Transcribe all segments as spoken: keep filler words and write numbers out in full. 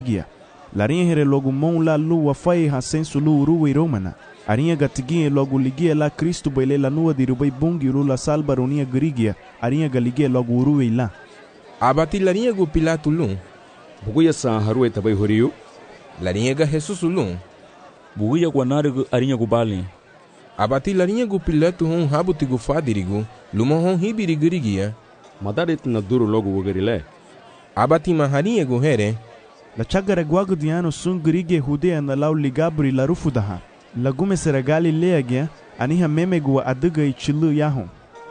Gia. Larinha here logo mon la lua fai ha senso lu uru e romana. Arinha gatiguinha logo ligia la Cristo baile la nua di rubai bungi uru la salba ronia grigia. Arinha galigia logo uru e la. Abati larinha gu Pilato lum. Buguya sa haru e tabai horiu. Larinha ga Jesus lum. Buguya guanare gu arinha gu bali. Abati larinha gu Pilato hon habuti gu fadirigu. Luma hon hibiri grigia. Madarit na duro logo wugarile. Abati maharinha gu here. La chagare guagu diano sun grige hudea na lau ligabri la rufudaha. La gume sera Galilea gia, aniha meme gua aduga i chilu yahon.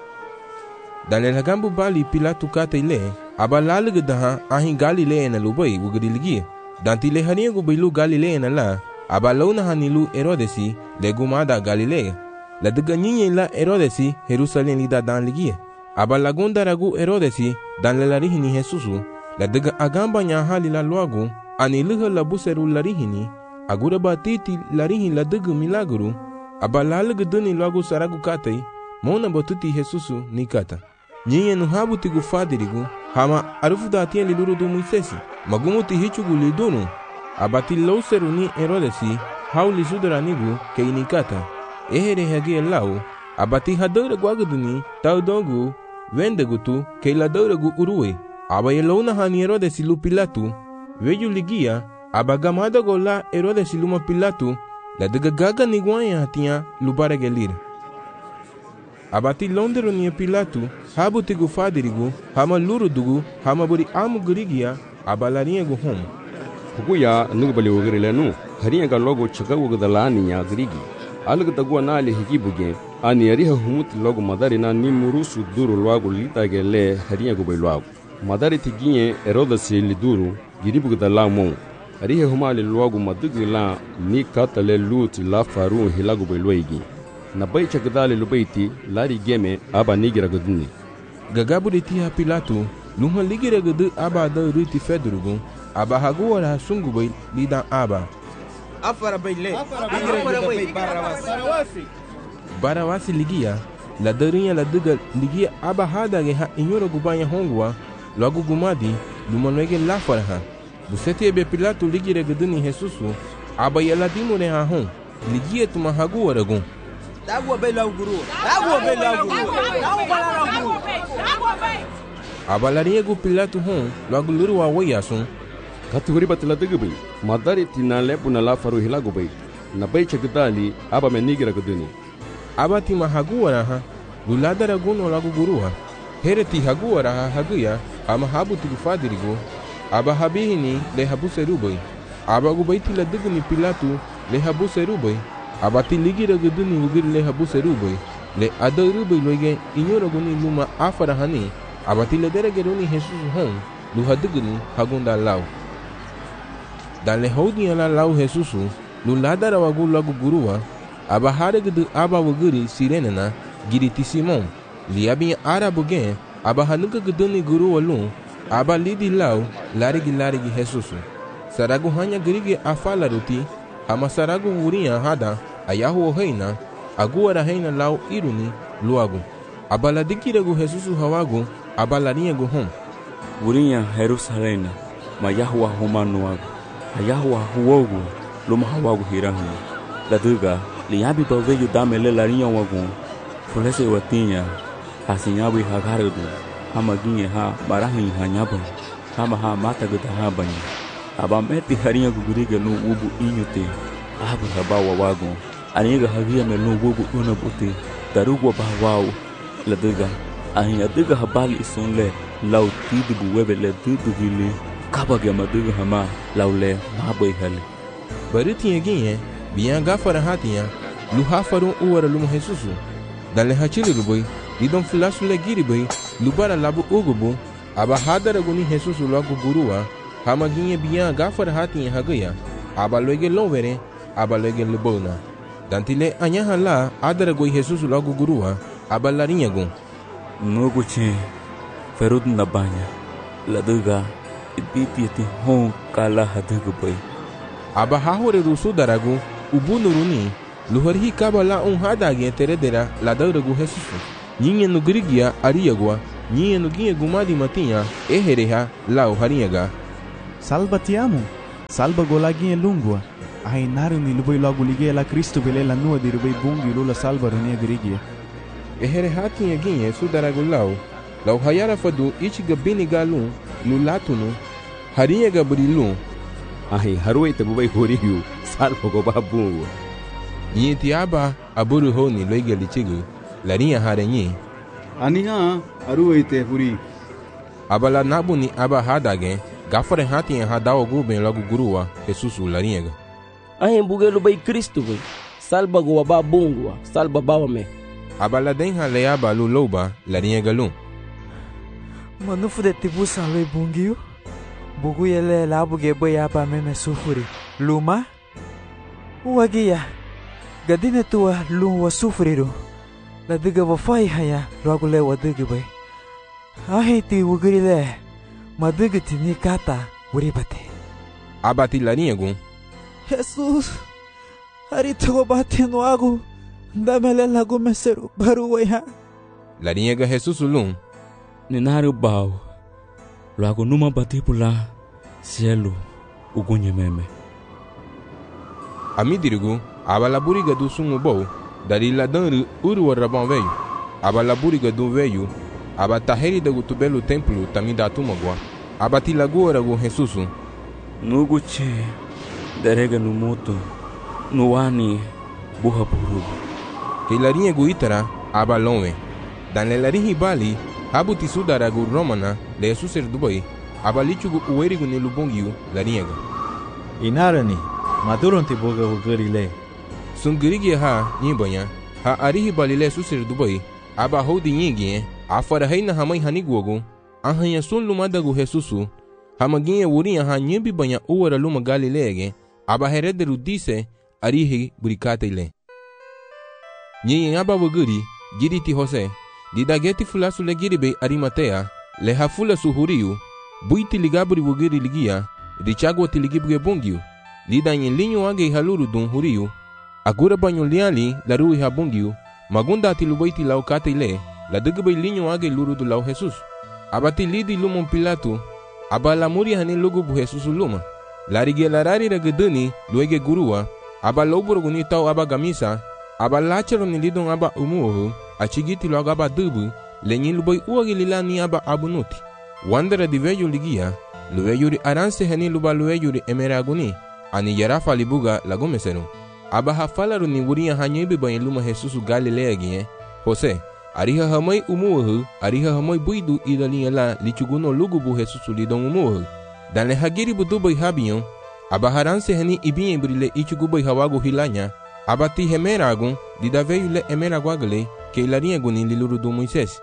Dan la gambu bali Pilato kata ile, aba laluga daha ahin Galilea na lubai wugadiligi. Dan tile harinha gu bilu Galilea na la, aba launa hanilu Herodesi, le gumada Galilea. La duga nyinye la Herodesi, Jerusalem lida dan ligi. Aba lagunda ragu Herodesi, dan la larihini Jesusu. La daga agamba nya hali la luagu ani luha la buseru larihini agura batiti larihin la daga milagru aba laluga duni luagu saragu katai mona botuti Jesusu ni kata nyiye nu habuti gu fadirigu hama arufu da atien li luru du Moisesi magumuti hichugu li dunu abati lauseru ni Herodesi hauli sudaranigu ke ni kata ehere hage lau abati hadore guaguduni taudogu vendegutu ke la dore gu uruwe aba yelauna hani Herodesi lu Pilato, veju ligia, aba gamada gola Herodesi luma Pilato, la daga gaga niguanya hatia lubara gelir. Aba ti londero ni Pilato, habu tigu fadirigu, hama luru dugu, hama buri amu gurigia, aba larinha gu hom. Kukuya nubali wugarile nu, harinha ga logo chaka wugadalani ya grigi. Aluga tagua na ali hikibuge, ani ariha humuti logo madari na ni murusu duru luagu lita gele harinha gu bailuagu. Madari tiginye Herodesi liduru giribuga da la mon arihe humali luagu madugi la ni katale luti la faru hilagu beloigi na bai chagdale lubaiti lari geme aba nigira guduni gagabu de tia Pilato luha ligira gudu aba da ruti fedrugu aba haguwara sungu bai lidan aba afara baile afara bai barawasi barawasi ligia la darinya la duga ligia aba hada ge ha inyoro gubanya hongwa logo gumadi lumanoege la farha busete be Pilato ligire guduni Jesusu aba yala dimone ha hon ligie tuma hagu waragun dagwa be la guru dagwa be la guru dagwa la guru aba la riego Pilato hon logo luru wa wayasun katuri batla dugbi madari tinale buna la faru hilago bai na bai chagdali aba menigira guduni aba tima hagu waraha luladara guno logo guruha hereti hagu waraha haguya ama habu tigu fadirigo aba habihini le habu serubai aba gubaiti la dugni Pilato le habu serubai aba tiligira guduni ugir le habu serubai le adarubai loige inyoro guni luma afara hani aba tiledere geruni Jesus hon lu hadugni hagunda lau dan le hodi ala lau Jesus lu ladara wagu lagu guruwa aba haregudu aba wuguri sirenena giriti Simon liabi arabu gen aba hanuka guduni guru walun aba lidi lau larigi larigi Jesusu saragu hanya gerigi afala ruti ama saragu wuria hada ayahu heina aguara heina lau iruni luagu aba ladikiregu Jesusu hawagu aba larinha gu hom wuria Jerusalem ma yahwa humanuagu ayahu huogu luma hawagu hirahu laduga liabi baveju damele larinha wagu fulese watinha hasinyabi hagarudu hama ginye ha barahi hanyaba hama ha mata guda ha bani aba meti harinha guguriga no ubu inyute abu habawa wago aniga hagia me no ubu una buti darugo bawao laduga ahinya duga habali isunle law tidu webe le tidu gile kabaga maduga hama lawle mabai hale bariti ginye biyan gafara hatiya lu hafaru uwara lu Jesusu dalle hachili rubai lidon flasu le giribai lubara labu ugubu aba hadara guni Jesusu lagu guruwa hama ginye biyan gafara hatiya hagaya aba loige lovere aba loige lubona dantile anyaha la adara goi Jesusu lagu guruwa aba larinha gun nuguche ferud nabanya laduga ibiti ti hon kala haduga bai aba hahore rusu daragu ubunuruni luharhi kabala un hadage teredera la dauragu Jesusu nyinye no grigia ariagwa nyinye no ginye gumadi matinha ehereha lau harinhaga Salva te amo. salba golagi e lungua. Ai naru ni lubai logo ligue la Cristo bele la nua di rubai bungi lula salba ronia grigia. E here hakin aginye sudaragulau. Lau hayara fadu ichi gabini galun lulatunu harinha gabrilu. Ai harui te bubai horiu salba go babungu. Yiti aba aburu ho ni loiga lichigu larinha harenye. Aniha harui te huri. Abala nabu ni aba hadage gafare hatin hadao guben logo gurua Jesus larinha. Ai bugelu bai Cristo bai. Salba go babungu salba bawame. Abala den haleaba luloba larinha galun. Manufu de tibu saloi bungiu. Bugu yele labu gebe yaba meme sufuri. Luma? Uagia. Gadine tua lu wa sufuriru. La diga wa fai haya logo le wa diga bai. Ahi ti ugiri le. Ma diga ti ni kata uribate. Abati larinha gun. Jesus. Harito go bate no agu. Damele lagu meseru baru waya. Larinha ga Jesus lum. Nenaru bau. Logo numa bati pula cielo ugunye meme. Amidirigu abala buriga do sungo bou dari ladan uru warabon veio. Abala buriga do veio abataheri da gutubelo templo tamida tumagwa. Abati lagora go Jesus. Nuguche derega no moto no ani burra purugo. Que larinha guitara abalonwe. Dan lelarinhi bali habuti sudaragu romana le suser dubai abalichugu uerigu ne lubongiu larinha. Inarani maduron te boga ugarile. Sungirigi ha nyibanya ha arihi balile suser dubai aba hodi nyingie afara heina hamai haniguogu ahanya sun lumadagu Jesusu hamaginye wurinha ha nyimbi banya uwara luma galilege aba herederu dise arihi burikatele. Nyi aba wuguri giriti Jose didageti fulasu le giribe Arimatea le hafula suhuriu buiti ligaburi wugiri ligia richagwa tiligibwe bungiu lida nyin linyo age haluru dun huriu agura banyo liali la rui habungiu magunda tilubaiti laukate ile la dugbe linyo age luru du lau Jesus abati lidi lumon Pilato abala muri hani lugu bu Jesus luma larige larari ragedani luege gurua abaloburo guni tau abagamisa abalachero ni lidon aba umuhu achigiti logo aba dubu lenyin lubai uagi lilani aba abunuti wandera di veyo ligia luweyuri aranse hani luba luweyuri emeraguni ani yarafa libuga lagomesenu aba hafalaru ni wuria hanyibi bayin luma Jesus Galilea gie Jose ariha hamai umuhu ariha hamai buidu idalinya la lichuguno lugubu Jesus lidon umuhu dan le hagiri budubai habiyon aba haranse hani ibinye brile ichugubai hawagu hilanya abati hemeragun dida veio le emeraguagale que ilarinha gunin liluru do Moisés.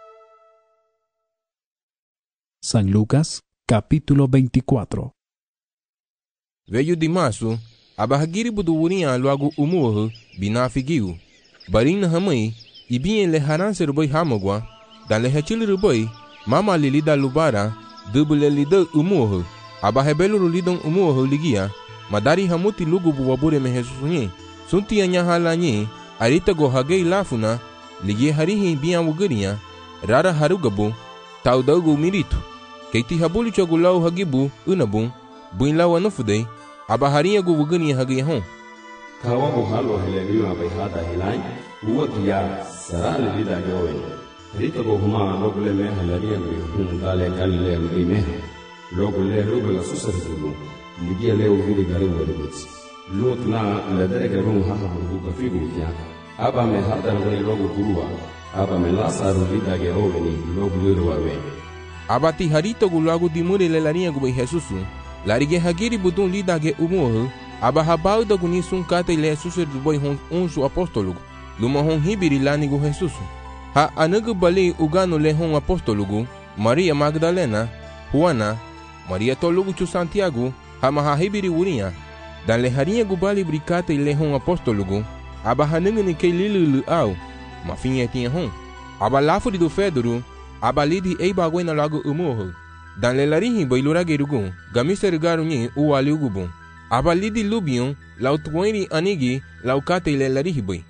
San Lucas, capítulo veinticuatro. Veio de março, abahagiri buduurinha logo umuhu binafigiu. Barina hamai, ibinye le haranse rubai hamagua, dan le hachili rubai, mama lilida lubara, dubule lida umuhu, abahebelu lidon umuhu ligia, madari hamuti lugubu wabure mehesunye. Sunti anya halanye arita go hagei lafuna ligie harihi bian wugurinya rara harugabu taudagu miritu keiti habuli chogulau hagibu unabu buin lawa nufudei abaharinha gu wugurinya hagei hon kawago halo heleniyo abai hada helai uwakia sarale lida jowe rita go huma logule me heleniya gu hundale kalile me logule logule susarulu ligie leo vidi garu wadubutsi lutna la derega rum ha ha buka figu ya aba me hadar woni logo gurua aba me lasaru lidage oveni logo lirwa we abati harito gulago dimure le larinha gu Jesusu larige hagiri budun lidage umuhu aba habau da guni sun kate le Jesus du boy hon unsu apostolo luma hon hibiri lani gu Jesusu ha anagu bali ugano le hon apostolo Maria Magdalena Juana Maria tolugu chu Santiago ha maha hibiri wurinha dan le harinha gubali bricata e le hon apostologo aba hananga ni kei lilu au ma finha tinha hon aba lafuri do Fedoro aba lidi ei bagoi na lago umuho dan le larihi bailura gerugo gamiser garunyi u ali ugubon aba lidi lubion lautueri anigi laukate le larihi boi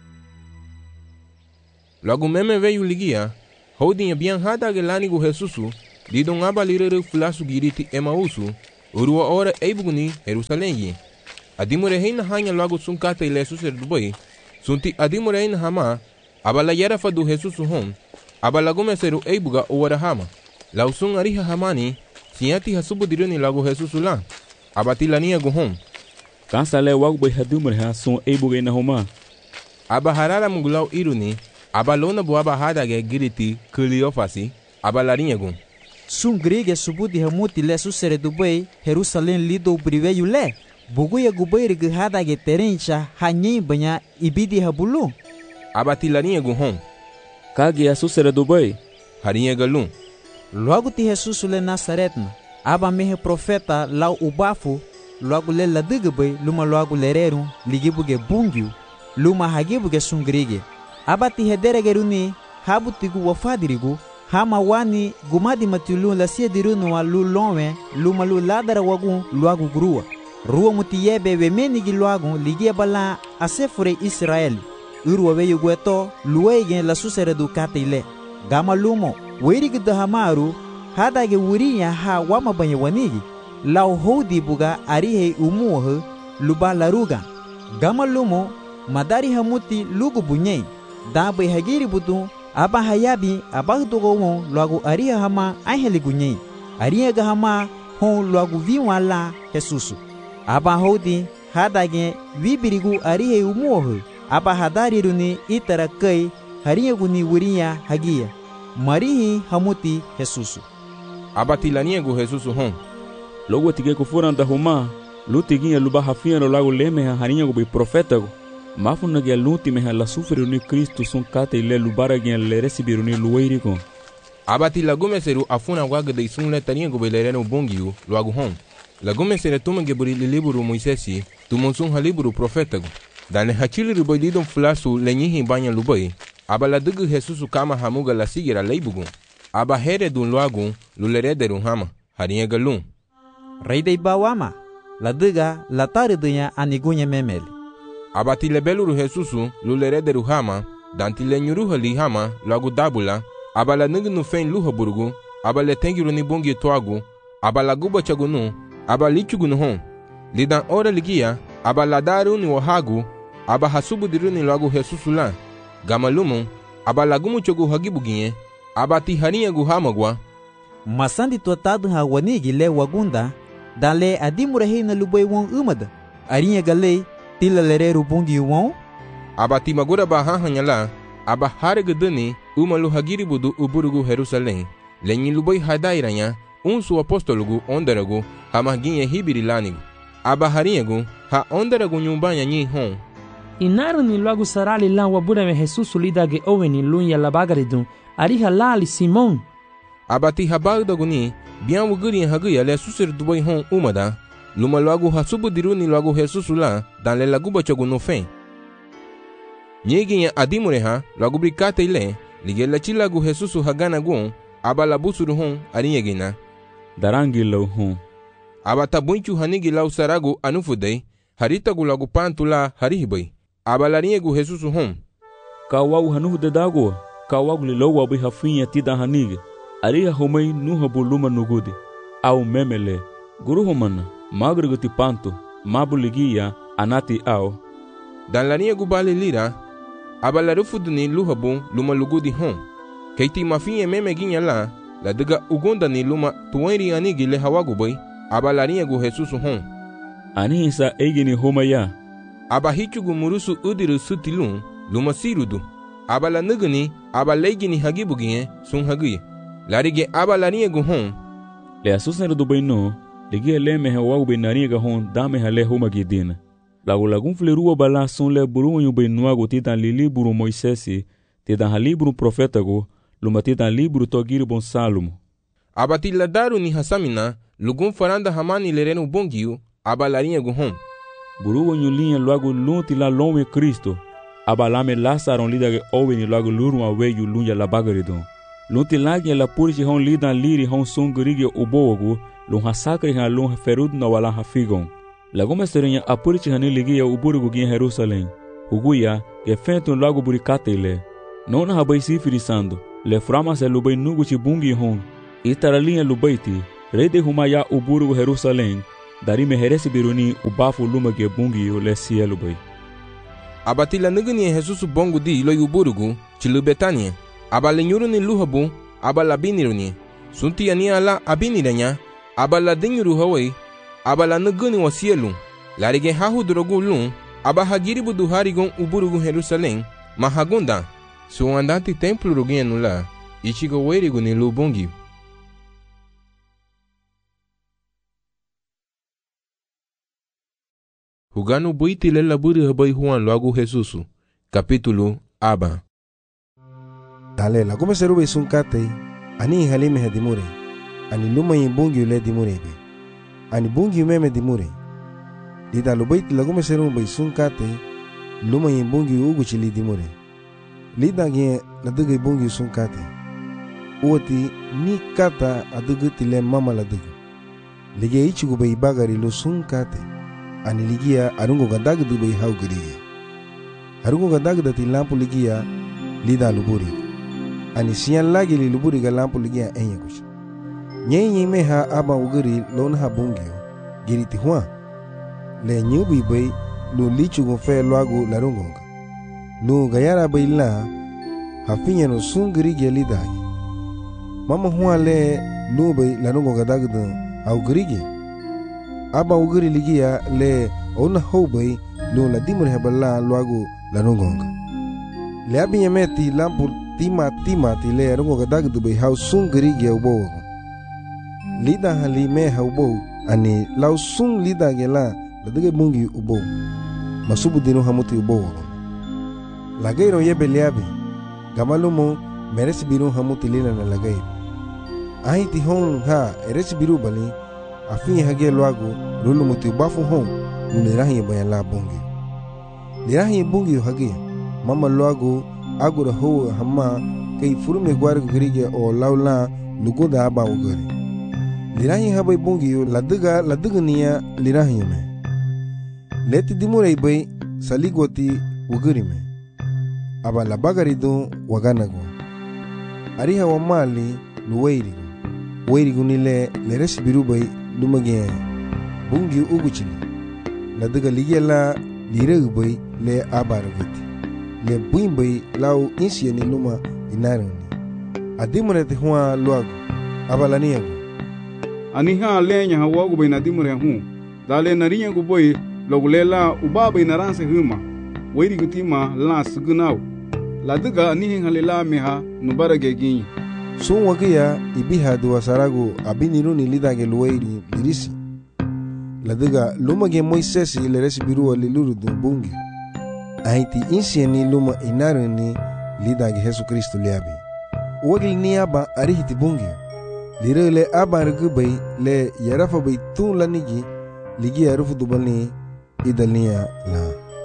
logo meme veio ligia holdinha bian hada gelani go Jesusu lidon aba lirere flasu giriti Emausu urua ora eibuguni Jerusalém ye. Adimure heina hanya logo sun kata ile suser dubai. Sunti adimure heina hama abala yarafa do Jesus hon. Abala gomeseru eibuga ora hama. Lausun ariha hamani siati hasubu diruni lago Jesus la. Abatilania gohom. Kansale wagu bai hadumure ha sun eibuga ina homa. Aba harara mugulau iruni. Abalona buaba hadage giriti kuliofasi. Abalarinha gun. Sun grige subudi hamuti le susere dubai Jerusalém lido briveyu le. Buguya gubairi gihadage terencha hanyi banya ibidi habulu. Abatilarinha gun hom. Kagi a susere dubai. Harinha galum. Logo ti Jesus le Nazaretna. Aba mehe profeta lau ubafu. Logo le ladigabai luma logo lererum ligibuge bungiu. Luma hagibuge sun grige. Aba ti hederegeruni habutigu wafadirigu. Hama wani gumadi matulu la sia dirunu wa lu lonwe lu malu ladara wagun luagu grua. Rua mutiyebe we menigi luagu ligia bala asefure Israeli. Urwa we yugueto luwegen la susere du katile. Gama lumo werigi da hamaru hadage wurinya ha wama banye wanigi. Lau hodi buga arihe umuhe luba laruga. Gama lumo madari hamuti lugu bunyei. Dabai hagiri budu aba hayabi aba dogo logo aria hama aheli gunyei aria ga hama hon logo viwala Jesus aba hodi hadage vibirigu arie umuho aba hadariruni itara kai haria guni wuriya hagia marihi hamuti Jesus abatilania go Jesus hon logo tige ko furanda homa lutiginha luba hafia no lago leme haria go be profeta go Mafuna ge luti me la sufre ni Cristo son kata ile lubara ge le recebiru ni lueiri ko. Abati lagume seru afuna waga de sun le tania go belere no bongiu loagu hon. Lagume sere tuma ge buri liburu Moisesi tumon sun haliburu profeta go. Dane hachili ruboididon flasu lenyihi banya lubai. Aba la dugu Jesus kama hamuga la sigira leibugu. Aba here dun loagu lulere de hama harinha galum. Rei de bawama la duga la taridunya anigunya memeli. Abati lebeluru Jesusu lulere de ruhama danti le nyuruha lihama lagu dabula abala nungu no fen luha burgu abale tengiru ni bongi toagu abala guba chagunu abali chugunu hon lidan ora ligia abala daru ni wahagu aba hasubu diruni lagu Jesusu la gamalumu abala gumu chogu hagibuginye abati harinha guhamagwa masandi totadu ha wanigi le wagunda dale adimure na lubai won umada arinha galei tila lereru bungi won abati magura baha hanyala aba harga dani umalu hagiri budu uburugu Jerusalém lenyi lubai hadairanya unsu apostolugu onderagu hamaginye hibiri lanigu aba harinhagu ha onderagu nyumbanya nyi hon inaru ni logo sarali lan wabura me Jesus lidage oweni lunya labagaridun ariha lali Simon abati habagdaguni bian wuguri haguya le susir dubai hon umada luma logo hasubu diruni logo Jesus la dan le laguba chogu no fen nyeginya adimure ha logo brikate ile ligela chilagu Jesus hagana gon abala busuru hon arinyegina darangi lo hon abata bunchu hanigi lau saragu anufudei harita gu logo pantula harihibai abala rinyegu Jesus hon kawagu hanude dago kawagu lo wabi hafinha tida hanigi ariha homai nuha buluma nugudi au memele guru homana magruguti panto mabuligia anati ao dan la nia gubale lira abala rufuduni luhabu luma lugudi hon keiti mafinye meme ginya la la daga ugonda ni luma tuwairi anigi le hawagu boy abala nia gu Jesus hon ani sa egini homaya aba hichugu murusu udiru sutilun luma sirudu abala nuguni abala egini hagibugie sun hagie larige abala nia gu hon le asusneru do baino ligi leme ha wagu benaria ga hon dame ha le homa gidina lagu lagun flerua bala son le buru yu benua go titan li libro Moisesi titan ha libro profeta go luma titan libro to giri bon Salomo abati la daru ni hasamina lugun faranda hamani lerenu bongiu abalarinha go hon buru yu linha lagu lunti la lonwe Cristo abalame lasaron lida ge oweni lagu luru aweyu lunya la bagaridon lunti lagi la purji hon lidan liri hon sungurige ubogo lun hasakri ha lun ferud na wala hafigon lagoma serenya apurichi hani ligia uburugu gin Jerusalém uguya ge fentun lagu burikate ile nona habai sifiri sando le frama se lubai nugu chi bungi hon itaralinha lubaiti Rei de humaya uburu Jerusalém, dari me heresi biruni ubafu luma ge bungi yo le cielo bay. Abatila nugni Jesus bongo di lo yuburugu, chilu Betania. Abala nyuruni luhabu, abala biniruni. Sunti ani ala abiniranya, abala dinyuru hawai, abala nugni wa cielo. Larige hahu drogu lun, abahagiri budu harigon uburugu Jerusalém, mahagunda. Su andati templo rugienu la, ichigo werigu ni lubongi. Hugano buiti le laburi habai Juan loagu Jesusu. Capítulo Aba. Dale la come serube sunkate, ani halime hedimure, ani luma yimbungi le dimure be, ani bungi meme dimure. Lida lo buiti la come serube sunkate, luma yimbungi ugu chili dimure. Lida ge la dugu bungi sunkate. Uoti ni kata adugu tile mama la dugu. Lige ichigu be bagari lo sunkate. Ani ligia arungo gandag du bay haw giriya arungo gandag dati lampu ligia lida luburi ani siyan lagi li luburi ga lampu ligia enya kush nyenyi me ha aba ugiri lon ha bungio giriti hwa le nyubi bay lu lichu go fe lwagu larungo lu gayara bay la hafinya no sungiri ge lida mama hwa le lu bay larungo gandag du haw giriya aba ugiri ligia le ona hobay lo la dimure hebala luagu la nongonga le abinya meti lampu tima tima ti le rongo gadag du be hau sungri ge ubo lida hali me haubo ani lau sung lida ge la la dige bungi ubo masubu dinu hamuti ubo lagairo ye beliabi gamalumo meresi biru hamuti lila na lagairo ai ti hon ha eresi biru bali afinha hage loago lulu muti bafu hon nirahi bayan la bungi nirahi bungi hage mama loago agura ho hamma kai furume gwar grige o laula lugoda aba ugari nirahi habai bungi laduga laduga niya nirahi me leti dimure bay saligoti ugari me aba labagari do waganago ariha wa mali luweiri weiri gunile leres biru bay lumage bungi uguchili la daga ligela lireg bay le abaragati le buim bay law insiani luma inarani adimure te huwa luago abalania aniha lenya hawagu bay nadimure hu dale narinya go boy logulela ubaba inaranse huma weiri gutima la sugunau la daga anihin halela meha nubarage gin sun wagiya ibiha duwa sarago abiniruni lidage luweiri dirisi ladiga luma ge Moises le resibiru aliluru bungi aiti insieni luma inaruni lidage Yesu Kristo liabi wagil ni aba arihiti bungi lire le aba rgubai le yarafa bai tun lanigi ligi yarufu dubani idalnia la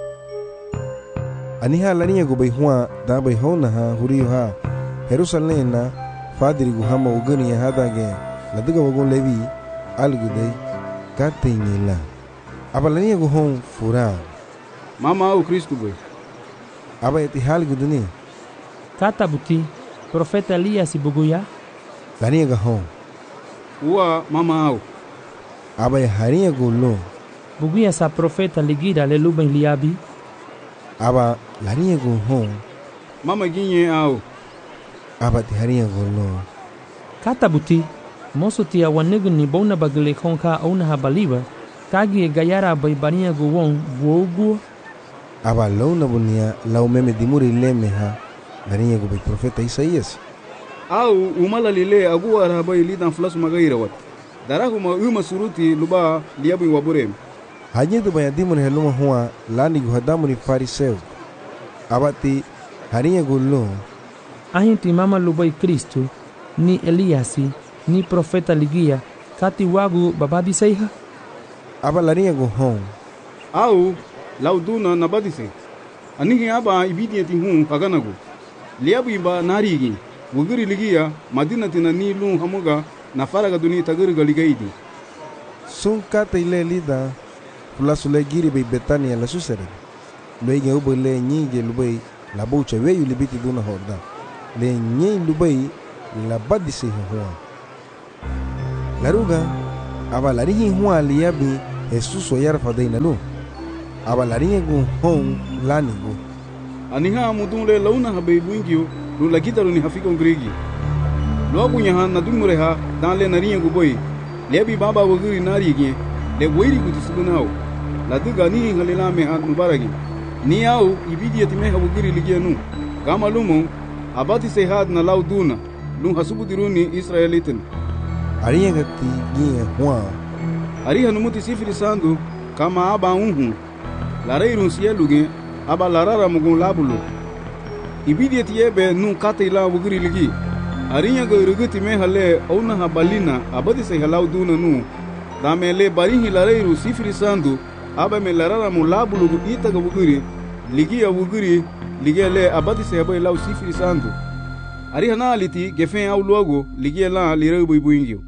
aniha lania go bai huwa da bai hona ha huriyo ha Jerusalem na fadiri guhama ugani ya hadage ladiga wagon levi algudai katenyela abalania guhon fura mama au Kristo boy aba eti halguduni kata buti profeta Elias buguya lania gahon uwa mama au aba ya haria gulo buguya sa profeta ligira le luben liabi aba lania guhon mama ginye au aba ti haria gulo kata buti moso tia wanigu ni bona bagle konka ona habaliba kagi gayara bai bania guwon buogu aba launa bunia lau meme dimuri lemeha bania gu bai profeta Isaías au umala lile agua rabai lidan flasu magaira wat darahu ma uma suruti luba liabu wabure hanya tu banyak dimuri heluma huwa lani gu hadamu ni fariseu abati harinya gulo ahinti mama lubai Kristo ni Eliasi ni profeta ligia kati wagu babadi seiha aba lania go home au lauduna nabadi se anihi aba ibidi eti hu aganago liabu iba narigi wugiri ligia madina tina ni lu hamuga na faraga duni tagiri galigaidi sun kata ile lida fulasu le giri be Betania la susere lege ubo le nyige lubai la boucha weyu libiti duna horda le nyi lubai la badi se huwa Laruga aba larihi hua liabi Jesus wayar fadaina lu aba larihi gu hon lani gu aniha mudunle launa habe buingio lu lagita lu ni hafika ungrigi lo bunya han na dumure ha dan le nariya gu boy lebi baba waguri nari ge le wairi gu tsugunao la duga ni halila me han mubaragi ni au ibidi me ha waguri ligenu kama lumo abati se had na lauduna lu hasubu diruni israelitin ariya gati ni hua ariha numuti sifiri sandu kama aba unhu la reirun sieluge aba larara mugun labulu ibidi tiebe nu katila waguri ligi ariya ga ruguti me hale ona habalina abadi se halauduna nu damele barihi la reiru sifiri sandu aba me larara mu labulu gu ita ga waguri ligi ya waguri ligele abadi se aba lau sifiri sandu ariha na aliti gefen au logo ligela lireu buingio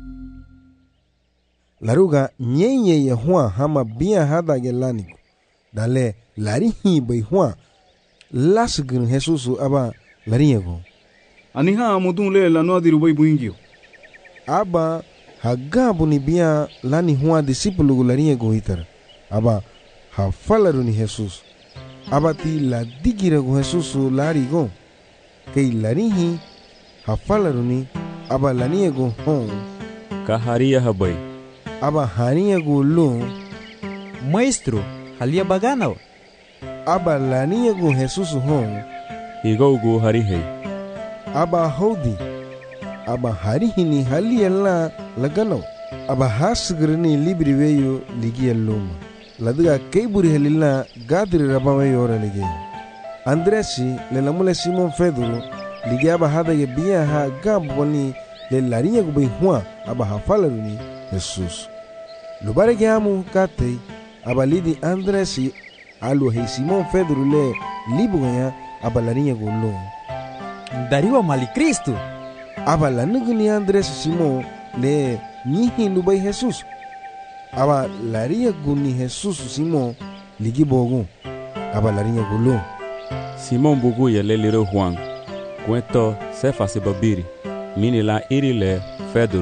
Laruga nyenye ya hua hama bia hada gelani dale larihi bai hua lasgin Jesus aba lariego aniha mudunle la no diru bai buingio aba hagabu ni bia lani hua disipulu lariego hitar aba hafalaru ni Jesus aba ti la digira go Jesus larigo kei larihi hafalaru ni aba laniego hon kaharia habai aba hania gulu maestro halia bagana aba lania gu Jesus hon igo gu hari hei aba hodi aba hari hini halia la lagano aba hasgrni libri veyo ligia luma laduga keiburi helila gadri rabawe yora ligi Andresi le lamule Simon Pedro ligia aba hada ye bia ha gamboni le laria gu bai hua aba hafalaruni Jesus. Lubare gamu kate abalidi Andresi alu hei Simon Pedro le libuganya abalaninya gulu. Dariwa mali Kristo. Abalanuguni Andresi Simon le nihi lubai Jesus. Abalaria guni Jesus Simon ligi bogu abalarinya gulu. Simon bugu ya le liro Juan. Cuento sefa se babiri. Mini la iri le Pedro.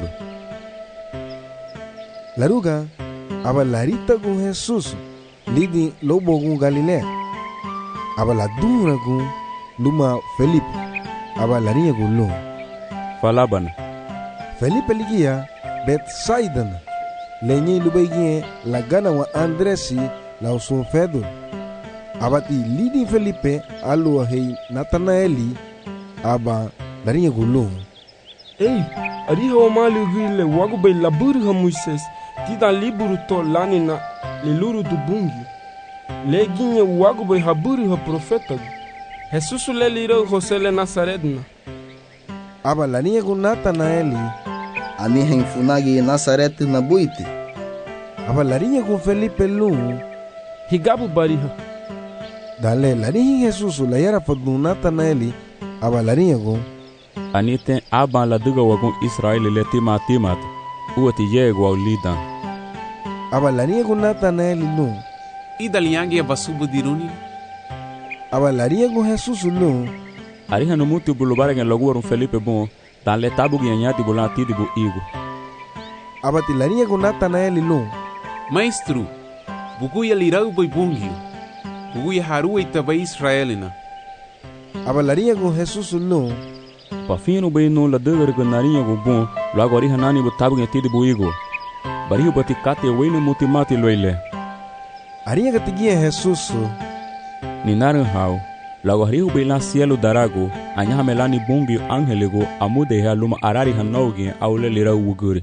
Laruga aba larita gu Jesus lidi lobo gu Galilea aba la dura gu luma Felipe aba larinya gu lo falabana Felipe ligia Bethsaida lenye lubegie la gana wa Andresi la usun Pedro aba ti lidi Felipe alu hei Natanaeli aba larinya gu lo ei ari hawa mali gile wagu bay laburu ha Moises tida liburu to lanina le luru du bungi le ginye wagu bay haburu ha profeta Jesus le liro Jose le Nazaretna aba lania gu Natanaeli ani henfunagi Nazaret na buiti aba larinya gu Felipe lu higabu bariha dale larihi Jesus la yara fadu Natanaeli aba larinya gu anite aban la duga wagun Israel le tima timat uati yego au lidan aba lania gu Natanaeli lu idaliangi basubu diruni aba laria gu Jesus lu ariha no muti bulubare ngen logu Felipe bon dan le tabu gi nyati bulati dibu igo aba ti laria gu Natanaeli lu maestro bugu ya lirau boy bungi bugu ya haru ita Israelina aba laria gu Jesus lu pafino bay no la dever gu narinha gu bon logo ariha nani bu tabu ngen tidibu igo barihu bati kate wene mutimati loile aria ga tigia Jesus ni narin hau logo arihu bay la cielo darago anya melani bungi angelego amude ha luma arari hanogi aule lira uguri.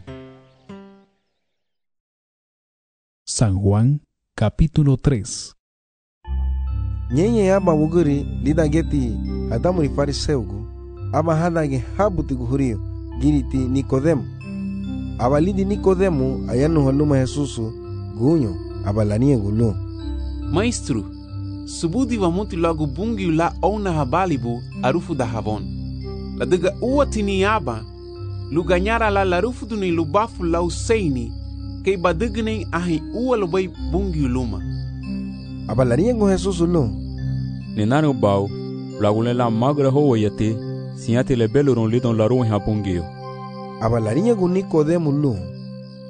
San Juan capítulo tres. Nyenye aba uguri lida geti adamuri fariseugo aba hadage habuti guhurio giriti Nicodemo aba lidi Nicodemo ayanu haluma Jesusu gunyo aba lania gulu maestro subudi wa muti logo bungi la ona habalibu arufu da havon la diga uatini aba luganyara la larufu duni lubafu la usaini kei badigni ahi uwa lubai bungi luma aba lania gu Jesusu lu ni nanu bau logo la magra ho yate siate le beloron lidon la ruha bungio aba lania gu Nicodemo lu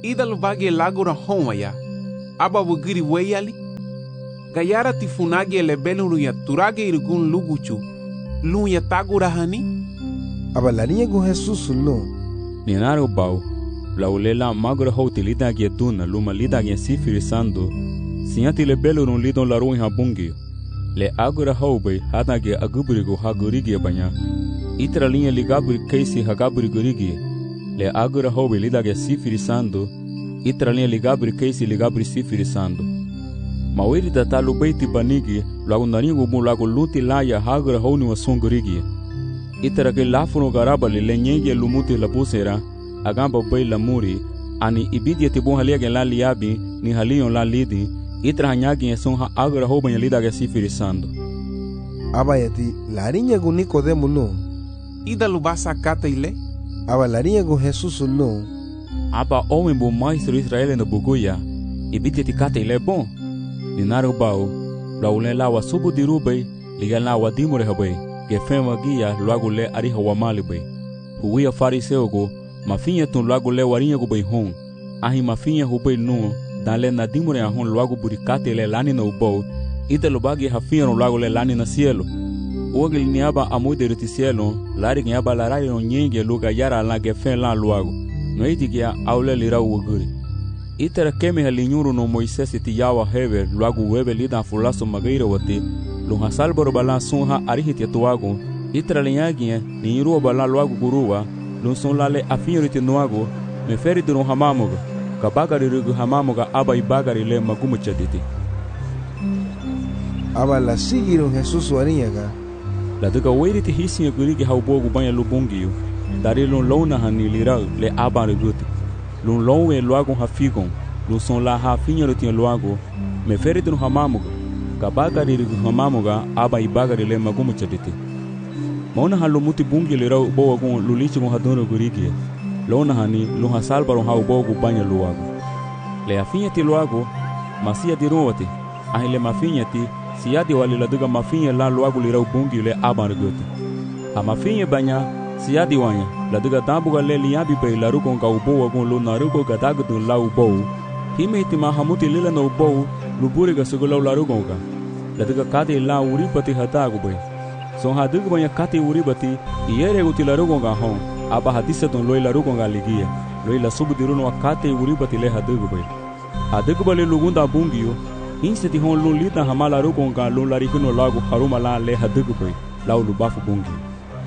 ida lubage lagura honwaya aba wugiri weyali gayara tifunage lebeluru ya turage irgun luguchu lu ya tagura hani aba larinya gu Jesus no ninaro bau laulela magura houtilida ge duna luma lida ge sifiri sando sinyati lebeluru lidon laruin habungi le agura hoube hada ge aguburigo hagurigi banya itra linha ligaburi keisi hagaburi gurigi le agura hoube lida ge sifiri sando itra linha ligaburi keisi ligaburi sifiri sando mawiri data lubeiti banigi lagu naringu bu lagu luti laya hagura houni wasongurigi itra ke lafuno garaba le nyenge lumuti labusera agamba bay lamuri ani ibidi tibun halia ge la liabi ni halion la lidi itra hanyagi eson ha agura hoben lida ge sifiri sando abayati larinya gu Nicodemo no ida lubasa kata ile aba larinya gu Jesus no aba owen bu maestro Israel no buguya ibidi tikata ile bon ninaro bao laule la wasubu dirubei ligala wadimure habei ge fema gia luago le ari hawa malibe huia fariseo go mafinha tun luago le warinha go bei hon ahi mafinha ho bei no dale na dimure a hon luago burikate le lani no bo ite lobagi hafinha no luago le lani na cielo ogel niaba amude ti cielo lari niaba la rai no nyenge luga yara la ge fen la luago no itigia aule lira woguri itera keme halinyuru no Moises ti yawa heve luago webe lida fulaso magaira wati lu hasalboro bala sunha arihiti tuago itra linyagia ni iruwa bala luago guruwa lu son lale afinriti nuago me feri duru hamamuga kabagari rugu hamamuga aba ibagari le magumu chaditi aba la sigiro Jesus warinyaga la duga weriti hisinga gurigi haubogu banya lubungiyo dari lu lona hanilira le aba ruguti lu lonwe luago hafigon lu son la hafinriti luago me feri duru hamamuga kabagari rigu hamamuga aba ibagari le magumu chaditi mauna halu muti bungi le rau bogu lulichi mo hadono gurigi lona hani lu hasalbaro ha bogu banya luago le afinyati luago masia diruwati ahile mafinyati siadi wali la duga mafinya la luago le rau bungi le aba ruguti ha mafinya banya siadi wanya la duga dambuga le liabi be la ruko nga ubogu lu naruko gadagu la ubogu himeti mahamuti lila no ubogu luburi ga sugulau la ruko nga la duga kati la uripati hatagu be son hadugu banya kati uribati iyere uti la ruko nga hon aba hadisa ton loi la ruko nga ligia loi la subu diruno kati uribati le hadugu be hadugu bale lugunda bungiyo inseti hon lu lita hamala ruko nga lu la rikuno lagu haruma la le hadugu be la ulubafu bungi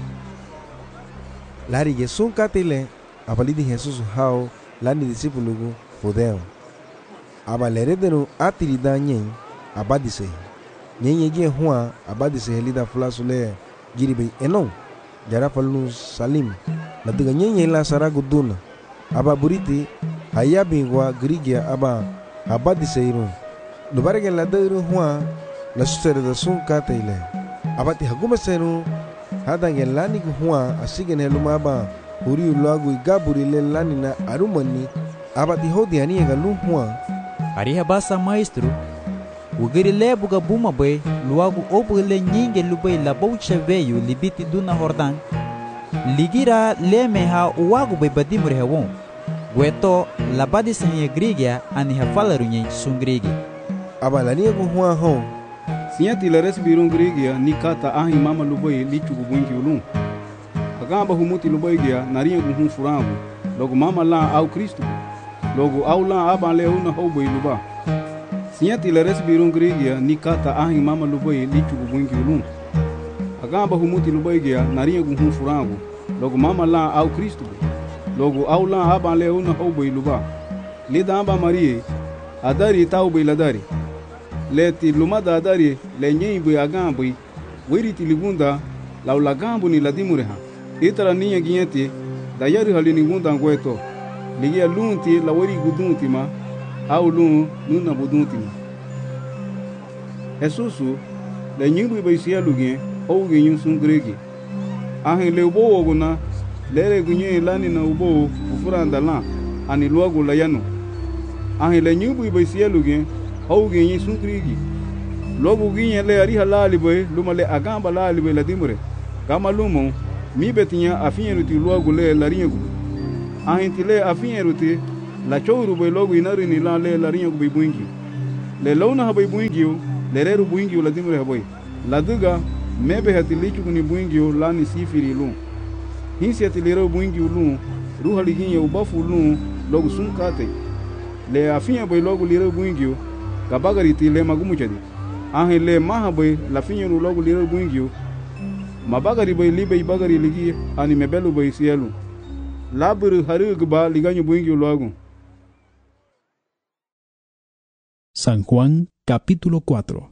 lari ge sun kati le abalidi Jesus hao lani discípulo gu fodeo aba leredeno atiri da nyen abadise nyenye ge hua abadise helida flasule giribe enon jara falnu salim la diga nyenye la saragu duna aba buriti hayabi wa grigia aba abadise iru no barege la deru hua la susere da sun kati le abati haguma senu hadange lani gu hua asigene lumaba uri ulagu igaburi le lani na arumani abati hodi ani ga lu hua ari basa maestro ugiri lebu ga buma bay luagu obu le nyinge lubay la boucha veio libiti duna hordan ligira le meha uagu bay badimure hewon gueto la badi sanya grigia ani ha falaru nyen sungrigi abalani gu hua ho sinyati la resbirun grigia nikata ahi mama lubay lichu gu bungi ulun agamba humuti lubay gia naringa gu hun furangu logo mama la au Kristo logo au la aba le una hobo luba sinyati la resbirun grigia nikata ahi mama lubay lichu gu bungi ulun agamba humuti lubay gia naringa gu hun furangu logo mama la au Kristo logo au la aba le una hobo luba lida aba marie adari tau bay ladari leti lumada adari le nyeibu agambu wiriti ligunda laula gambu ni ladimureha itara ninya ginyeti dayari halini gunda ngweto ligia lunti la wari gudunti ma au lun nuna budunti ma Jesusu le nyimbu baisia lugien ou genyun sun gregi ahin le ubo oguna lere gunye lani na ubo ufuranda la ani luagu la yanu ahin le nyimbu baisia lugien ou genyi sun gregi lobu ginye le ari halali boy lumale agamba lali boy ladimure kama lumo mi betinya afinyeruti luagu le laringu ahintile afinyeruti la chouru bai logo inari ni la le la rinha bai buingi le launa ha bai buingi le reru buingi la dimre ha bai la duga mebe hati lichu kuni buingi la ni sifiri lu hinsi hati lero buingi lu ruha liginha ubafu lu logo sunkate le afinha bai logo lero buingi kabagari ti le magumu jadi ahe le maha bai la finha lu logo lero buingi mabagari bai libe bagari ligi ani mebelu bai sielu laburu haru gba liganyo buingi logo. San Juan capítulo cuatro.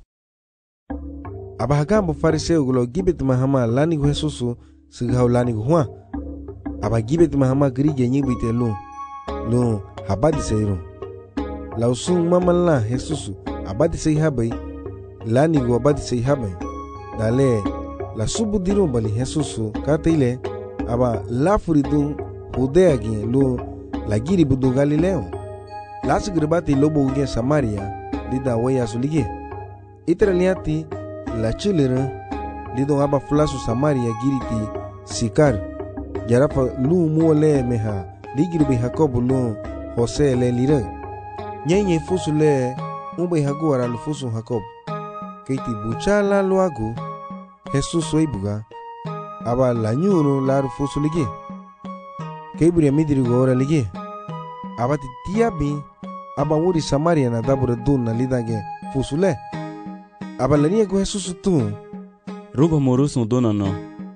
Abahagambo fariseu gulo gibet mahama lani gu Jesusu sigau lani gu Juan. Aba gibet mahama grige nyibite lu lu habadi seiru. Lausung mamala Jesusu abadi sei habai lani gu abadi sei habai. Dale la subu diru bali Jesusu katile aba lafuridu Judea gi lu lagiri budu Galileo. Las gribati lobo uge Samaria lida waya sulige. Itra liati la chilera lido aba flasu Samaria giriti Sikar. Jarafa lu muole meha ligiri bi Jacob lu Jose le lira. Nyenye fusu le umbe haguara lu fusu Jacob. Keiti buchala luagu Jesus oibuga aba la nyuru la fusu lige. Keiburi midiri gora lige. Abati tiabi aba wuri Samaria na dabura duna lidage fusule. Aba lania go Jesus tu. Ruba morusu dona no.